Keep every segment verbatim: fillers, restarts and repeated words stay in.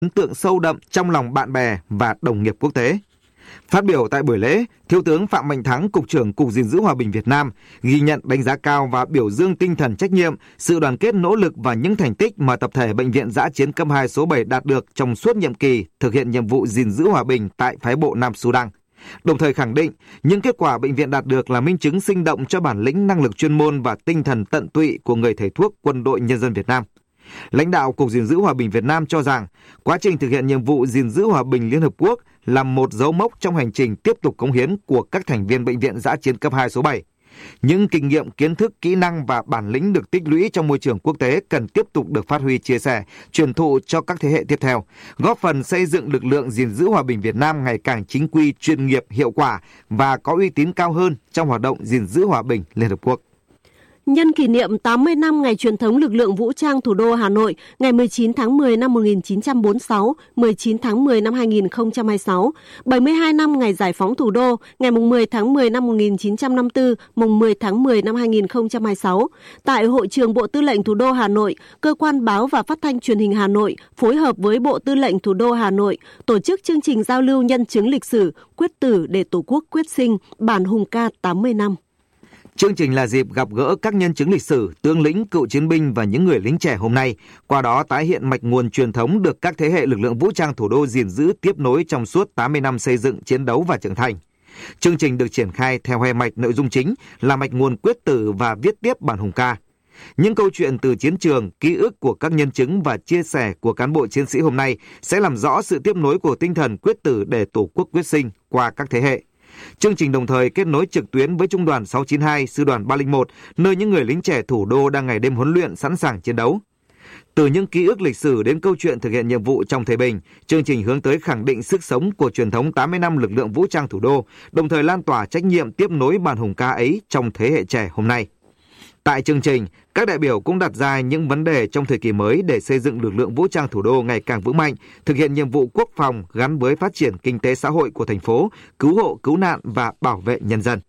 ấn tượng sâu đậm trong lòng bạn bè và đồng nghiệp quốc tế. Phát biểu tại buổi lễ, Thiếu tướng Phạm Mạnh Thắng, Cục trưởng Cục gìn giữ hòa bình Việt Nam, ghi nhận, đánh giá cao và biểu dương tinh thần trách nhiệm, sự đoàn kết, nỗ lực và những thành tích mà tập thể Bệnh viện Dã chiến cấp hai số bảy đạt được trong suốt nhiệm kỳ thực hiện nhiệm vụ gìn giữ hòa bình tại phái bộ Nam Sudan. Đồng thời khẳng định, những kết quả bệnh viện đạt được là minh chứng sinh động cho bản lĩnh, năng lực chuyên môn và tinh thần tận tụy của người thầy thuốc Quân đội Nhân dân Việt Nam. Lãnh đạo Cục gìn giữ hòa bình Việt Nam cho rằng, quá trình thực hiện nhiệm vụ gìn giữ hòa bình Liên Hợp Quốc là một dấu mốc trong hành trình tiếp tục cống hiến của các thành viên Bệnh viện Dã chiến cấp hai số bảy. Những kinh nghiệm, kiến thức, kỹ năng và bản lĩnh được tích lũy trong môi trường quốc tế cần tiếp tục được phát huy, chia sẻ, truyền thụ cho các thế hệ tiếp theo, góp phần xây dựng lực lượng gìn giữ hòa bình Việt Nam ngày càng chính quy, chuyên nghiệp, hiệu quả và có uy tín cao hơn trong hoạt động gìn giữ hòa bình Liên Hợp Quốc. Nhân kỷ niệm tám mươi năm ngày truyền thống lực lượng vũ trang thủ đô Hà Nội, ngày mười chín tháng mười năm một nghìn chín trăm bốn mươi sáu, mười chín tháng mười năm hai nghìn không trăm hai mươi sáu, bảy mươi hai năm ngày giải phóng thủ đô, ngày mười tháng mười năm một nghìn chín trăm năm mươi tư, mùng mười tháng mười năm hai nghìn không trăm hai mươi sáu, tại Hội trường Bộ Tư lệnh Thủ đô Hà Nội, Cơ quan Báo và Phát thanh Truyền hình Hà Nội phối hợp với Bộ Tư lệnh Thủ đô Hà Nội tổ chức chương trình giao lưu nhân chứng lịch sử Quyết tử để Tổ quốc quyết sinh, bản hùng ca tám mươi năm. Chương trình là dịp gặp gỡ các nhân chứng lịch sử, tướng lĩnh, cựu chiến binh và những người lính trẻ hôm nay, qua đó tái hiện mạch nguồn truyền thống được các thế hệ lực lượng vũ trang thủ đô gìn giữ tiếp nối trong suốt tám mươi năm xây dựng, chiến đấu và trưởng thành. Chương trình được triển khai theo hai mạch nội dung chính là mạch nguồn quyết tử và viết tiếp bản hùng ca. Những câu chuyện từ chiến trường, ký ức của các nhân chứng và chia sẻ của cán bộ chiến sĩ hôm nay sẽ làm rõ sự tiếp nối của tinh thần quyết tử để Tổ quốc quyết sinh qua các thế hệ. Chương trình đồng thời kết nối trực tuyến với Trung đoàn sáu chín hai, Sư đoàn ba không một, nơi những người lính trẻ thủ đô đang ngày đêm huấn luyện sẵn sàng chiến đấu. Từ những ký ức lịch sử đến câu chuyện thực hiện nhiệm vụ trong thời bình, chương trình hướng tới khẳng định sức sống của truyền thống tám mươi năm lực lượng vũ trang thủ đô, đồng thời lan tỏa trách nhiệm tiếp nối bản hùng ca ấy trong thế hệ trẻ hôm nay. Tại chương trình, các đại biểu cũng đặt ra những vấn đề trong thời kỳ mới để xây dựng lực lượng vũ trang thủ đô ngày càng vững mạnh, thực hiện nhiệm vụ quốc phòng gắn với phát triển kinh tế xã hội của thành phố, cứu hộ, cứu nạn và bảo vệ nhân dân.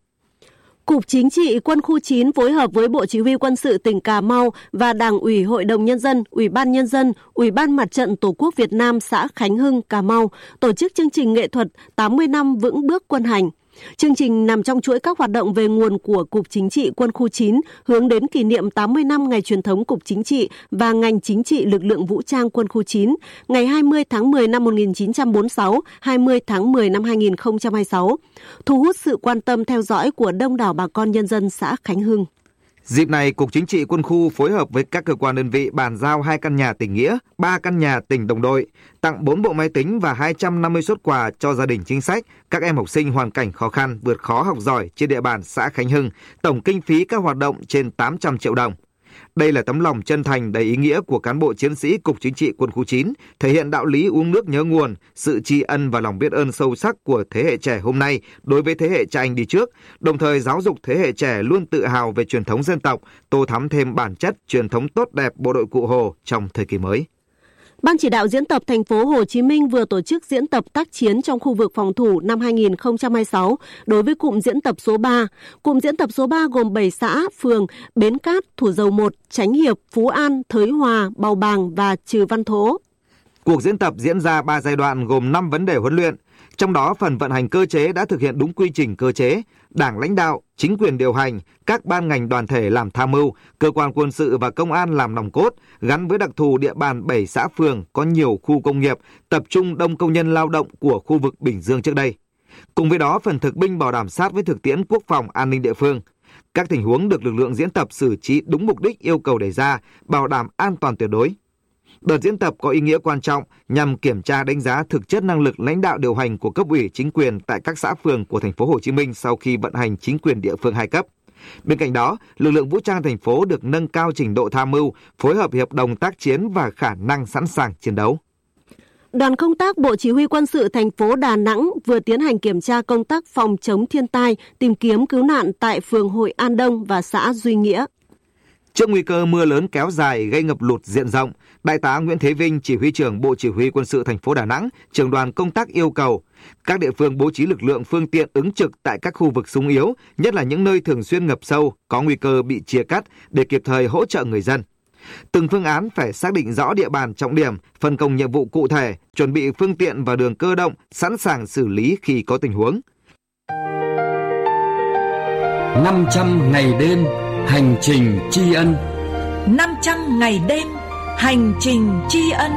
Cục Chính trị Quân khu chín phối hợp với Bộ Chỉ huy Quân sự tỉnh Cà Mau và Đảng ủy Hội đồng Nhân dân, Ủy ban Nhân dân, Ủy ban Mặt trận Tổ quốc Việt Nam xã Khánh Hưng, Cà Mau tổ chức chương trình nghệ thuật tám mươi năm vững bước quân hành. Chương trình nằm trong chuỗi các hoạt động về nguồn của Cục Chính trị Quân khu chín hướng đến kỷ niệm tám mươi năm ngày truyền thống Cục Chính trị và ngành chính trị lực lượng vũ trang Quân khu chín, ngày hai mươi tháng mười năm một nghìn chín trăm bốn mươi sáu, hai mươi tháng mười năm hai nghìn không trăm hai mươi sáu, thu hút sự quan tâm theo dõi của đông đảo bà con nhân dân xã Khánh Hưng. Dịp này, Cục Chính trị Quân khu phối hợp với các cơ quan đơn vị bàn giao hai căn nhà tình nghĩa, ba căn nhà tình đồng đội, tặng bốn bộ máy tính và hai trăm năm mươi suất quà cho gia đình chính sách, các em học sinh hoàn cảnh khó khăn, vượt khó học giỏi trên địa bàn xã Khánh Hưng, tổng kinh phí các hoạt động trên tám trăm triệu đồng. Đây là tấm lòng chân thành đầy ý nghĩa của cán bộ chiến sĩ Cục Chính trị Quân khu chín, thể hiện đạo lý uống nước nhớ nguồn, sự tri ân và lòng biết ơn sâu sắc của thế hệ trẻ hôm nay đối với thế hệ cha anh đi trước, đồng thời giáo dục thế hệ trẻ luôn tự hào về truyền thống dân tộc, tô thắm thêm bản chất truyền thống tốt đẹp bộ đội Cụ Hồ trong thời kỳ mới. Ban chỉ đạo diễn tập thành phố Hồ Chí Minh vừa tổ chức diễn tập tác chiến trong khu vực phòng thủ năm hai nghìn không trăm hai mươi sáu đối với cụm diễn tập số ba. Cụm diễn tập số ba gồm bảy xã, phường, Bến Cát, Thủ Dầu một, Chánh Hiệp, Phú An, Thới Hòa, Bào Bàng và Trừ Văn Thố. Cuộc diễn tập diễn ra ba giai đoạn gồm năm vấn đề huấn luyện. Trong đó, phần vận hành cơ chế đã thực hiện đúng quy trình cơ chế, Đảng lãnh đạo, chính quyền điều hành, các ban ngành đoàn thể làm tham mưu, cơ quan quân sự và công an làm nòng cốt, gắn với đặc thù địa bàn bảy xã phường có nhiều khu công nghiệp, tập trung đông công nhân lao động của khu vực Bình Dương trước đây. Cùng với đó, phần thực binh bảo đảm sát với thực tiễn quốc phòng an ninh địa phương. Các tình huống được lực lượng diễn tập xử trí đúng mục đích yêu cầu đề ra, bảo đảm an toàn tuyệt đối. Đợt diễn tập có ý nghĩa quan trọng nhằm kiểm tra đánh giá thực chất năng lực lãnh đạo điều hành của cấp ủy chính quyền tại các xã phường của thành phố Hồ Chí Minh sau khi vận hành chính quyền địa phương hai cấp. Bên cạnh đó, lực lượng vũ trang thành phố được nâng cao trình độ tham mưu, phối hợp hiệp đồng tác chiến và khả năng sẵn sàng chiến đấu. Đoàn công tác Bộ Chỉ huy Quân sự thành phố Đà Nẵng vừa tiến hành kiểm tra công tác phòng chống thiên tai, tìm kiếm cứu nạn tại phường Hội An Đông và xã Duy Nghĩa. Trước nguy cơ mưa lớn kéo dài gây ngập lụt diện rộng, Đại tá Nguyễn Thế Vinh, Chỉ huy trưởng Bộ Chỉ huy Quân sự thành phố Đà Nẵng, trưởng đoàn công tác yêu cầu các địa phương bố trí lực lượng phương tiện ứng trực tại các khu vực xung yếu, nhất là những nơi thường xuyên ngập sâu, có nguy cơ bị chia cắt để kịp thời hỗ trợ người dân. Từng phương án phải xác định rõ địa bàn trọng điểm, phân công nhiệm vụ cụ thể, chuẩn bị phương tiện và đường cơ động, sẵn sàng xử lý khi có tình huống. năm trăm ngày đêm hành trình tri ân. năm trăm ngày đêm hành trình tri ân.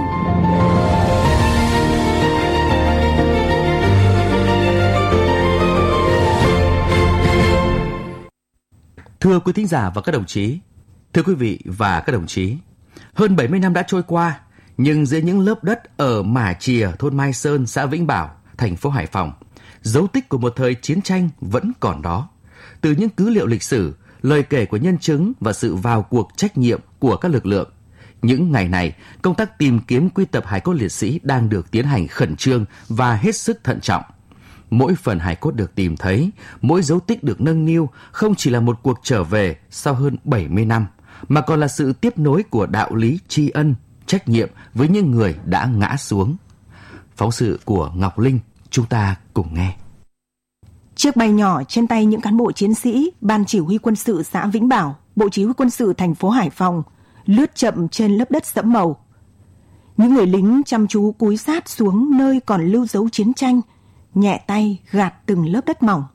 Thưa quý thính giả và các đồng chí, thưa quý vị và các đồng chí, hơn bảy mươi năm đã trôi qua, nhưng dưới những lớp đất ở Mả Chìa, thôn Mai Sơn, xã Vĩnh Bảo, thành phố Hải Phòng, dấu tích của một thời chiến tranh vẫn còn đó. Từ những cứ liệu lịch sử, lời kể của nhân chứng và sự vào cuộc trách nhiệm của các lực lượng, những ngày này, công tác tìm kiếm quy tập hài cốt liệt sĩ đang được tiến hành khẩn trương và hết sức thận trọng. Mỗi phần hài cốt được tìm thấy, mỗi dấu tích được nâng niu không chỉ là một cuộc trở về sau hơn bảy mươi năm, mà còn là sự tiếp nối của đạo lý tri ân, trách nhiệm với những người đã ngã xuống. Phóng sự của Ngọc Linh, chúng ta cùng nghe. Chiếc bay nhỏ trên tay những cán bộ chiến sĩ Ban Chỉ huy Quân sự xã Vĩnh Bảo, Bộ Chỉ huy Quân sự thành phố Hải Phòng lướt chậm trên lớp đất sẫm màu. Những người lính chăm chú cúi sát xuống nơi còn lưu dấu chiến tranh, nhẹ tay gạt từng lớp đất mỏng.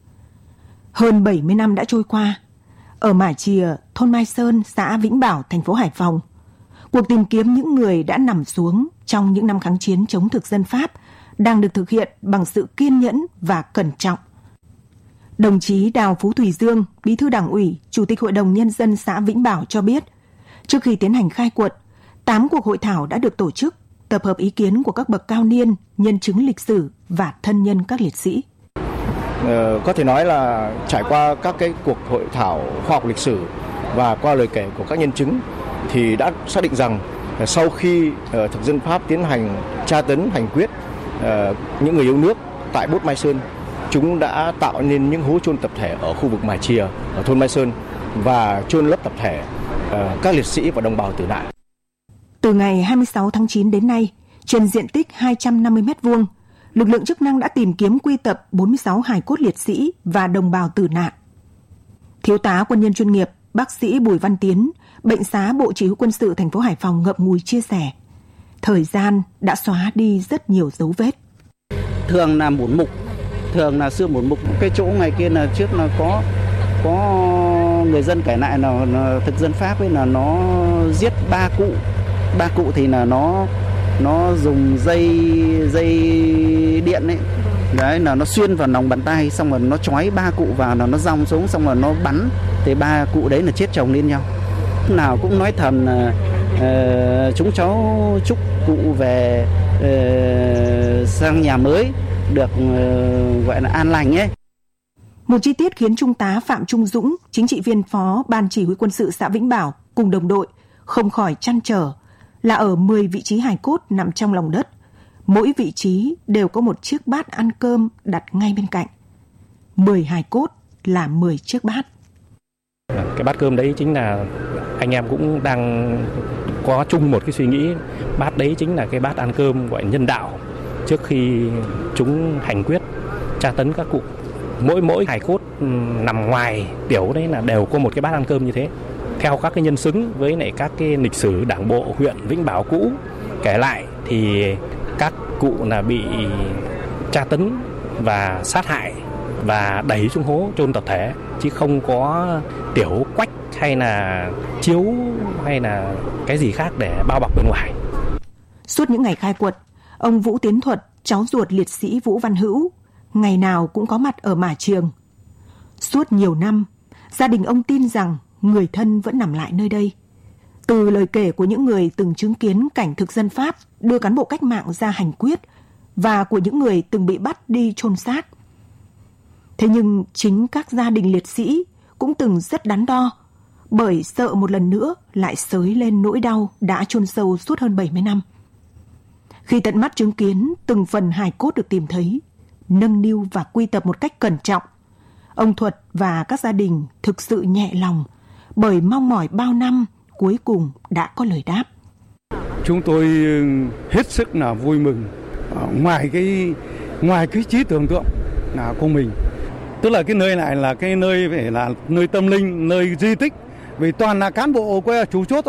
Hơn bảy mươi năm đã trôi qua, ở Mả Chìa, thôn Mai Sơn, xã Vĩnh Bảo, thành phố Hải Phòng, cuộc tìm kiếm những người đã nằm xuống trong những năm kháng chiến chống thực dân Pháp đang được thực hiện bằng sự kiên nhẫn và cẩn trọng. Đồng chí Đào Phú Thủy Dương, Bí thư Đảng ủy, Chủ tịch Hội đồng Nhân dân xã Vĩnh Bảo cho biết, trước khi tiến hành khai quật, tám cuộc hội thảo đã được tổ chức, tập hợp ý kiến của các bậc cao niên, nhân chứng lịch sử và thân nhân các liệt sĩ. Ờ, có thể nói là trải qua các cái cuộc hội thảo khoa học lịch sử và qua lời kể của các nhân chứng thì đã xác định rằng sau khi uh, thực dân Pháp tiến hành tra tấn hành quyết uh, những người yêu nước tại Bốt Mai Sơn, chúng đã tạo nên những hố chôn tập thể ở khu vực Mả Chìa, ở thôn Mai Sơn và chôn lấp tập thể uh, các liệt sĩ và đồng bào tử nạn. Từ ngày hai mươi sáu tháng chín đến nay, trên diện tích hai trăm năm mươi mét vuông, lực lượng chức năng đã tìm kiếm quy tập bốn mươi sáu hài cốt liệt sĩ và đồng bào tử nạn. Thiếu tá quân nhân chuyên nghiệp, bác sĩ Bùi Văn Tiến, bệnh xá Bộ Chỉ huy Quân sự thành phố Hải Phòng ngậm ngùi chia sẻ, thời gian đã xóa đi rất nhiều dấu vết. Thường là một mục, thường là xưa một mục, cái chỗ ngày kia là trước là có có người dân kể lại là, là thực dân Pháp ấy là nó giết ba cụ, ba cụ thì là nó nó dùng dây dây điện ấy, đấy là nó xuyên vào lòng bàn tay, xong rồi nó trói ba cụ vào, là nó giong xuống, xong rồi nó bắn, thì ba cụ đấy là chết chồng lên nhau. Lúc nào cũng nói thầm là uh, chúng cháu chúc cụ về uh, sang nhà mới được uh, gọi là an lành ấy. Một chi tiết khiến Trung tá Phạm Trung Dũng, chính trị viên phó Ban Chỉ huy Quân sự xã Vĩnh Bảo cùng đồng đội không khỏi trăn trở là ở mười vị trí hài cốt nằm trong lòng đất, mỗi vị trí đều có một chiếc bát ăn cơm đặt ngay bên cạnh. mười hài cốt là mười chiếc bát. Cái bát cơm đấy chính là anh em cũng đang có chung một cái suy nghĩ, bát đấy chính là cái bát ăn cơm gọi nhân đạo trước khi chúng hành quyết tra tấn các cụ. Mỗi mỗi hài cốt nằm ngoài tiểu đấy là đều có một cái bát ăn cơm như thế. Theo các cái nhân chứng với lại các cái lịch sử đảng bộ huyện Vĩnh Bảo cũ kể lại thì các cụ là bị tra tấn và sát hại và đẩy xuống hố chôn tập thể, chứ không có tiểu quách hay là chiếu hay là cái gì khác để bao bọc bên ngoài. Suốt những ngày khai quật, ông Vũ Tiến Thuật, cháu ruột liệt sĩ Vũ Văn Hữu, ngày nào cũng có mặt ở Mả Chìa. Suốt nhiều năm, gia đình ông tin rằng người thân vẫn nằm lại nơi đây. Từ lời kể của những người từng chứng kiến cảnh thực dân Pháp đưa cán bộ cách mạng ra hành quyết và của những người từng bị bắt đi chôn xác. Thế nhưng chính các gia đình liệt sĩ cũng từng rất đắn đo, bởi sợ một lần nữa lại xới lên nỗi đau đã chôn sâu suốt hơn bảy mươi năm. Khi tận mắt chứng kiến từng phần hài cốt được tìm thấy, nâng niu và quy tập một cách cẩn trọng, ông Thuật và các gia đình thực sự nhẹ lòng, bởi mong mỏi bao năm cuối cùng đã có lời đáp. Chúng tôi hết sức là vui mừng, ngoài cái ngoài cái trí tưởng tượng là của mình, tức là cái nơi này là cái nơi phải là nơi tâm linh, nơi di tích, vì toàn là cán bộ quê chủ chốt thôi,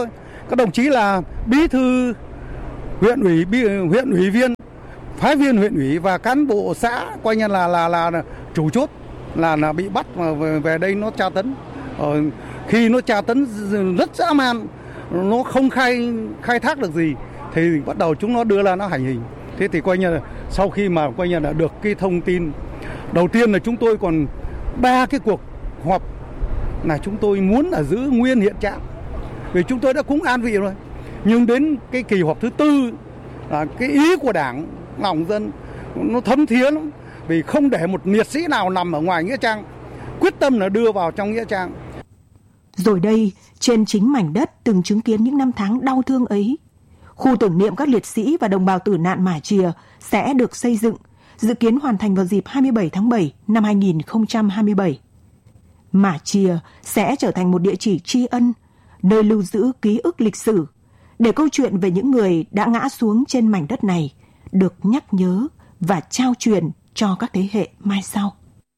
các đồng chí là bí thư huyện ủy, bí, huyện ủy viên, phái viên huyện ủy và cán bộ xã coi như là là là, là chủ chốt là là bị bắt mà về, về đây nó tra tấn. Ờ, khi nó tra tấn rất dã man, nó không khai khai thác được gì thì bắt đầu chúng nó đưa ra nó hành hình. Thế thì coi như là sau khi mà coi như là được cái thông tin đầu tiên là chúng tôi còn ba cái cuộc họp là chúng tôi muốn là giữ nguyên hiện trạng vì chúng tôi đã cũng an vị rồi, nhưng đến cái kỳ họp thứ tư là cái ý của Đảng lòng dân nó thấm thía lắm, vì không để một liệt sĩ nào nằm ở ngoài nghĩa trang, quyết tâm là đưa vào trong nghĩa trang. Rồi đây, trên chính mảnh đất từng chứng kiến những năm tháng đau thương ấy, khu tưởng niệm các liệt sĩ và đồng bào tử nạn Mả Chìa sẽ được xây dựng, dự kiến hoàn thành vào dịp hai mươi bảy tháng bảy năm hai nghìn không trăm hai mươi bảy. Mả Chìa sẽ trở thành một địa chỉ tri ân, nơi lưu giữ ký ức lịch sử, để câu chuyện về những người đã ngã xuống trên mảnh đất này được nhắc nhớ và trao truyền cho các thế hệ mai sau.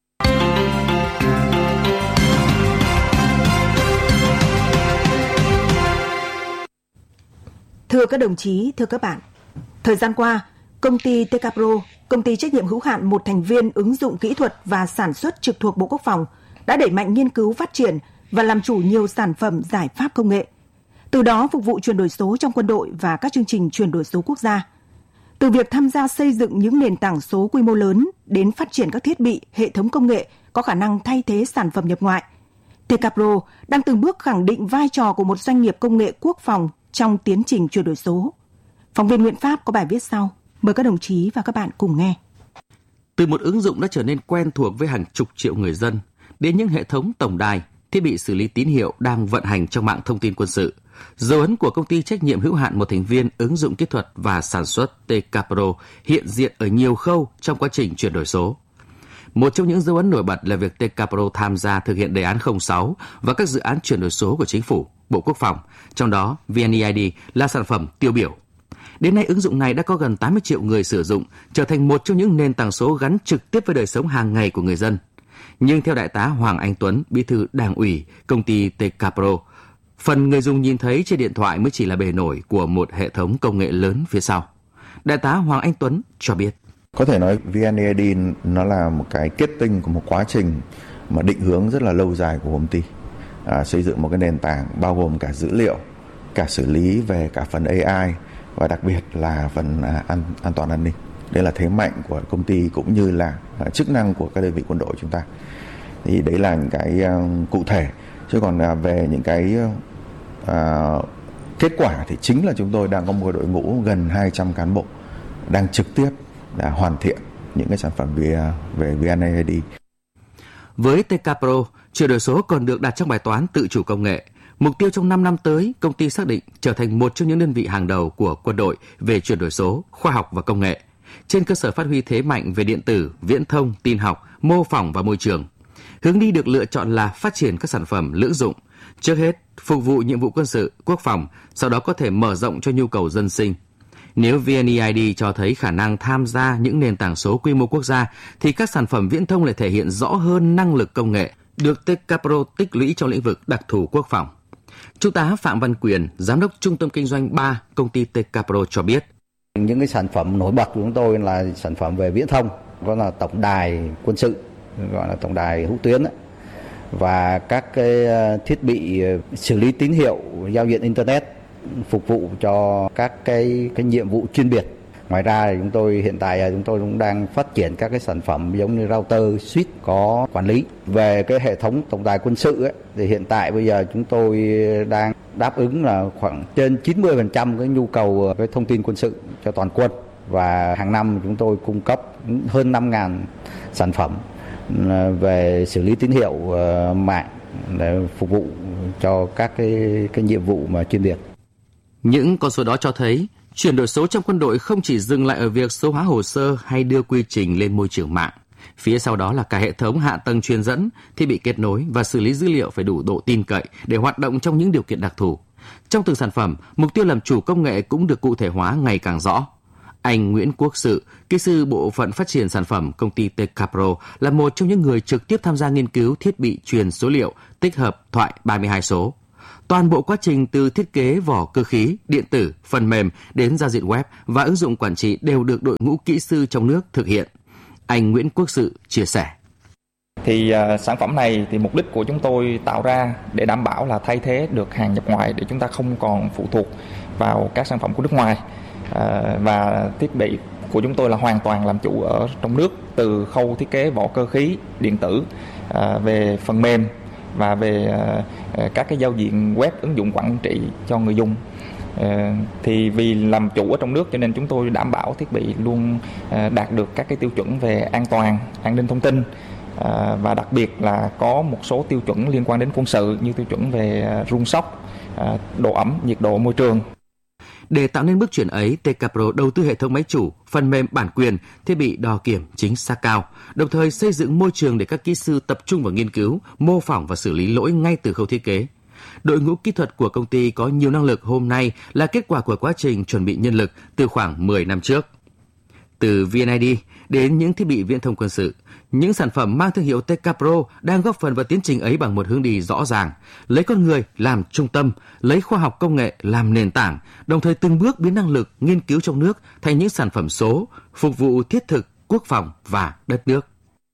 Thưa các đồng chí, thưa các bạn, thời gian qua, công ty Techapro, công ty trách nhiệm hữu hạn một thành viên ứng dụng kỹ thuật và sản xuất trực thuộc Bộ Quốc phòng, đã đẩy mạnh nghiên cứu phát triển và làm chủ nhiều sản phẩm giải pháp công nghệ, từ đó phục vụ chuyển đổi số trong quân đội và các chương trình chuyển đổi số quốc gia. Từ việc tham gia xây dựng những nền tảng số quy mô lớn đến phát triển các thiết bị, hệ thống công nghệ có khả năng thay thế sản phẩm nhập ngoại, Techapro đang từng bước khẳng định vai trò của một doanh nghiệp công nghệ quốc phòng trong tiến trình chuyển đổi số. Phóng viên Nguyễn Pháp có bài viết sau. Mời các đồng chí và các bạn cùng nghe. Từ một ứng dụng đã trở nên quen thuộc với hàng chục triệu người dân, đến những hệ thống tổng đài, thiết bị xử lý tín hiệu đang vận hành trong mạng thông tin quân sự, dấu ấn của công ty trách nhiệm hữu hạn một thành viên ứng dụng kỹ thuật và sản xuất Techapro hiện diện ở nhiều khâu trong quá trình chuyển đổi số. Một trong những dấu ấn nổi bật là việc Techapro tham gia thực hiện đề án không sáu và các dự án chuyển đổi số của Chính phủ, Bộ Quốc phòng, trong đó vê en e i đê là sản phẩm tiêu biểu. Đến nay, ứng dụng này đã có gần tám mươi triệu người sử dụng, trở thành một trong những nền tảng số gắn trực tiếp với đời sống hàng ngày của người dân. Nhưng theo Đại tá Hoàng Anh Tuấn, bí thư Đảng ủy công ty Techapro, phần người dùng nhìn thấy trên điện thoại mới chỉ là bề nổi của một hệ thống công nghệ lớn phía sau. Đại tá Hoàng Anh Tuấn cho biết. Có thể nói vê en e i đê nó là một cái kết tinh của một quá trình mà định hướng rất là lâu dài của công ty. À, xây dựng một cái nền tảng bao gồm cả dữ liệu, cả xử lý về cả phần a i và đặc biệt là phần à, an, an toàn an ninh. Đây là thế mạnh của công ty cũng như là à, chức năng của các đơn vị quân đội chúng ta. Thì đấy là những cái uh, cụ thể. Chứ còn uh, về những cái uh, kết quả thì chính là chúng tôi đang có một đội ngũ gần hai trăm cán bộ đang trực tiếp đã hoàn thiện những cái sản phẩm về, về vê en e i đê. Với Techapro, chuyển đổi số còn được đặt trong bài toán tự chủ công nghệ. Mục tiêu trong năm năm tới, công ty xác định trở thành một trong những đơn vị hàng đầu của quân đội về chuyển đổi số, khoa học và công nghệ, trên cơ sở phát huy thế mạnh về điện tử, viễn thông, tin học, mô phỏng và môi trường. Hướng đi được lựa chọn là phát triển các sản phẩm lưỡng dụng, trước hết phục vụ nhiệm vụ quân sự, quốc phòng, sau đó có thể mở rộng cho nhu cầu dân sinh. Nếu vê en e i đê cho thấy khả năng tham gia những nền tảng số quy mô quốc gia, thì các sản phẩm viễn thông lại thể hiện rõ hơn năng lực công nghệ được Techapro tích lũy trong lĩnh vực đặc thù quốc phòng. Trung tá Phạm Văn Quyền, Giám đốc Trung tâm Kinh doanh ba, công ty Techapro cho biết. Những cái sản phẩm nổi bật của chúng tôi là sản phẩm về viễn thông, đó là tổng đài quân sự, gọi là tổng đài hữu tuyến ấy, và các cái thiết bị xử lý tín hiệu giao diện internet phục vụ cho các cái cái nhiệm vụ chuyên biệt. Ngoài ra thì chúng tôi hiện tại chúng tôi cũng đang phát triển các cái sản phẩm giống như router, switch có quản lý. Về cái hệ thống tổng đài quân sự ấy, thì hiện tại bây giờ chúng tôi đang đáp ứng là khoảng trên chín mươi phần trăm cái nhu cầu cái thông tin quân sự cho toàn quân, và hàng năm chúng tôi cung cấp hơn năm nghìn sản phẩm về xử lý tín hiệu mạng để phục vụ cho các cái cái nhiệm vụ mà chuyên biệt. Những con số đó cho thấy chuyển đổi số trong quân đội không chỉ dừng lại ở việc số hóa hồ sơ hay đưa quy trình lên môi trường mạng. Phía sau đó là cả hệ thống hạ tầng truyền dẫn, thiết bị kết nối và xử lý dữ liệu phải đủ độ tin cậy để hoạt động trong những điều kiện đặc thù. Trong từng sản phẩm, mục tiêu làm chủ công nghệ cũng được cụ thể hóa ngày càng rõ. Anh Nguyễn Quốc Sự, kỹ sư bộ phận phát triển sản phẩm công ty Techapro, là một trong những người trực tiếp tham gia nghiên cứu thiết bị truyền số liệu tích hợp thoại ba mươi hai số. Toàn bộ quá trình từ thiết kế vỏ cơ khí, điện tử, phần mềm đến giao diện web và ứng dụng quản trị đều được đội ngũ kỹ sư trong nước thực hiện. Anh Nguyễn Quốc Sự chia sẻ. Thì uh, sản phẩm này thì mục đích của chúng tôi tạo ra để đảm bảo là thay thế được hàng nhập ngoại để chúng ta không còn phụ thuộc vào các sản phẩm của nước ngoài. Uh, và thiết bị của chúng tôi là hoàn toàn làm chủ ở trong nước, từ khâu thiết kế vỏ cơ khí, điện tử, uh, về phần mềm và về uh, các cái giao diện web, ứng dụng quản trị cho người dùng. Uh, thì vì làm chủ ở trong nước cho nên chúng tôi đảm bảo thiết bị luôn uh, đạt được các cái tiêu chuẩn về an toàn, an ninh thông tin. À, và đặc biệt là có một số tiêu chuẩn liên quan đến quân sự như tiêu chuẩn về rung sóc, à, độ ẩm, nhiệt độ môi trường. Để tạo nên bước chuyển ấy, tê ca Pro đầu tư hệ thống máy chủ, phần mềm bản quyền, thiết bị đo kiểm chính xác cao, đồng thời xây dựng môi trường để các kỹ sư tập trung vào nghiên cứu, mô phỏng và xử lý lỗi ngay từ khâu thiết kế. Đội ngũ kỹ thuật của công ty có nhiều năng lực hôm nay là kết quả của quá trình chuẩn bị nhân lực từ khoảng mười năm trước. Từ vê en i đê đến những thiết bị viễn thông quân sự, những sản phẩm mang thương hiệu tê ca Pro đang góp phần vào tiến trình ấy bằng một hướng đi rõ ràng, lấy con người làm trung tâm, lấy khoa học công nghệ làm nền tảng, đồng thời từng bước biến năng lực nghiên cứu trong nước thành những sản phẩm số, phục vụ thiết thực, quốc phòng và đất nước.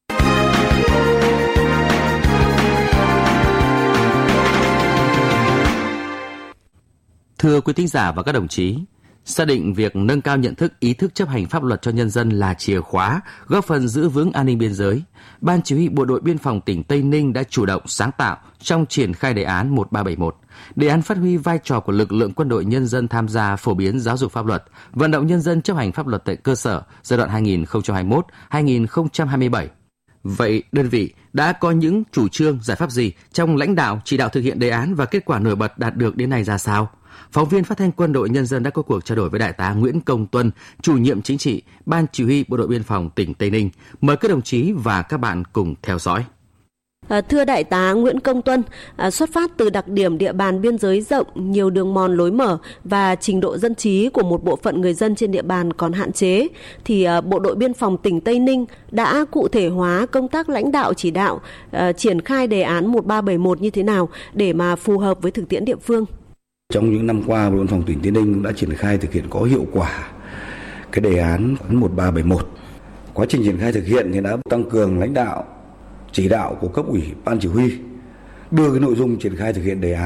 Thưa quý thính giả và các đồng chí, xác định việc nâng cao nhận thức, ý thức chấp hành pháp luật cho nhân dân là chìa khóa, góp phần giữ vững an ninh biên giới. Ban Chỉ huy Bộ đội Biên phòng tỉnh Tây Ninh đã chủ động sáng tạo trong triển khai đề án một ba bảy một. Đề án phát huy vai trò của lực lượng quân đội nhân dân tham gia phổ biến giáo dục pháp luật, vận động nhân dân chấp hành pháp luật tại cơ sở giai đoạn hai nghìn không trăm hai mươi mốt đến hai nghìn không trăm hai mươi bảy. Vậy đơn vị đã có những chủ trương, giải pháp gì trong lãnh đạo, chỉ đạo thực hiện đề án và kết quả nổi bật đạt được đến nay ra sao? Phóng viên Phát thanh Quân đội Nhân dân đã có cuộc trao đổi với Đại tá Nguyễn Công Tuân, chủ nhiệm chính trị, Ban Chỉ huy Bộ đội Biên phòng tỉnh Tây Ninh. Mời các đồng chí và các bạn cùng theo dõi. À, thưa Đại tá Nguyễn Công Tuân, à, xuất phát từ đặc điểm địa bàn biên giới rộng, nhiều đường mòn lối mở và trình độ dân trí của một bộ phận người dân trên địa bàn còn hạn chế, thì à, Bộ đội Biên phòng tỉnh Tây Ninh đã cụ thể hóa công tác lãnh đạo chỉ đạo, à, triển khai đề án một ba bảy một như thế nào để mà phù hợp với thực tiễn địa phương. Trong những năm qua, Bộ đội Biên phòng tỉnh Tây Ninh đã triển khai thực hiện có hiệu quả cái đề án một ba bảy một. Quá trình triển khai thực hiện thì đã tăng cường lãnh đạo, chỉ đạo của cấp ủy, ban chỉ huy đưa cái nội dung triển khai thực hiện đề án